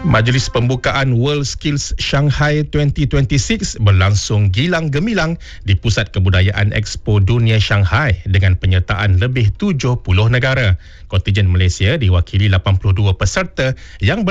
Majlis pembukaan World Skills Shanghai 2026 berlangsung gilang gemilang di Pusat Kebudayaan Expo Dunia Shanghai dengan penyertaan lebih 70 negara. Kontijen Malaysia diwakili 82 peserta yang